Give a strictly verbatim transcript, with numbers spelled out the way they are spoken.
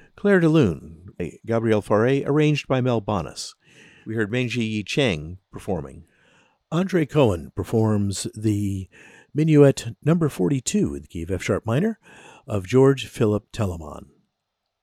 Claire de Lune, by Gabrielle Fauré, arranged by Mel Bonis. We heard Mengji Yi Cheng performing. Andre Cohen performs the Minuet number forty-two in the key of F sharp minor of George Philip Telemann.